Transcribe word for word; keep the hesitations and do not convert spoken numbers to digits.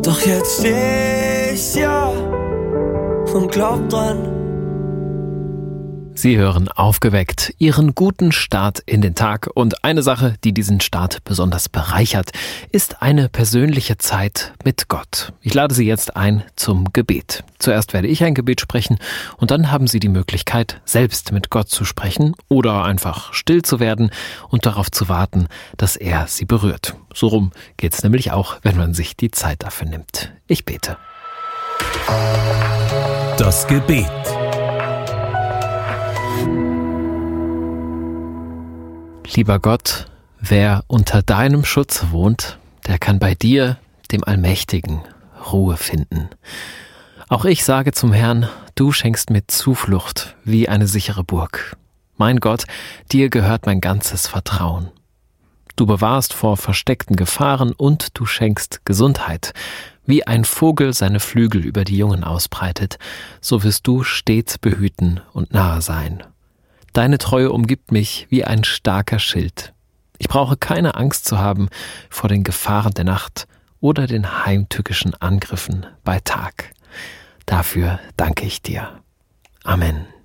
Doch jetzt steh ich ja und glaub dran. Sie hören Aufgeweckt, Ihren guten Start in den Tag. Und eine Sache, die diesen Start besonders bereichert, ist eine persönliche Zeit mit Gott. Ich lade Sie jetzt ein zum Gebet. Zuerst werde ich ein Gebet sprechen und dann haben Sie die Möglichkeit, selbst mit Gott zu sprechen oder einfach still zu werden und darauf zu warten, dass er Sie berührt. So rum geht's nämlich auch, wenn man sich die Zeit dafür nimmt. Ich bete. Das Gebet. Lieber Gott, wer unter deinem Schutz wohnt, der kann bei dir, dem Allmächtigen, Ruhe finden. Auch ich sage zum Herrn, du schenkst mir Zuflucht wie eine sichere Burg. Mein Gott, dir gehört mein ganzes Vertrauen. Du bewahrst vor versteckten Gefahren und du schenkst Gesundheit. Wie ein Vogel seine Flügel über die Jungen ausbreitet, so wirst du stets behüten und nahe sein. Deine Treue umgibt mich wie ein starker Schild. Ich brauche keine Angst zu haben vor den Gefahren der Nacht oder den heimtückischen Angriffen bei Tag. Dafür danke ich dir. Amen.